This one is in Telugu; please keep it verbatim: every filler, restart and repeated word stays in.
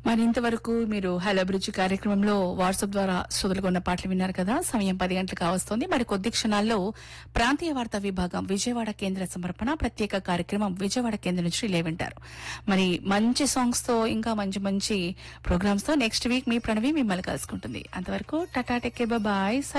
మరి ఇంతవరకు మీరు హలో అభిరుచి కార్యక్రమంలో వాట్సాప్ ద్వారా శ్రోతలుగా పాటలు విన్నారు కదా. సమయం పది గంటలకు కావస్తోంది. మరి కొద్ది క్షణాల్లో ప్రాంతీయ వార్తా విభాగం విజయవాడ కేంద్ర సమర్పణ ప్రత్యేక కార్యక్రమం విజయవాడ కేంద్రం నుంచి రిలే వింటారు. మరి మంచి సాంగ్స్ తో ఇంకా మంచి మంచి ప్రోగ్రామ్స్ తో నెక్స్ట్ వీక్ మీ ప్రణవి మిమ్మల్ని కలుసుకుంటుంది. అంతవరకు టాటా టేక్ కేర్, బాయ్.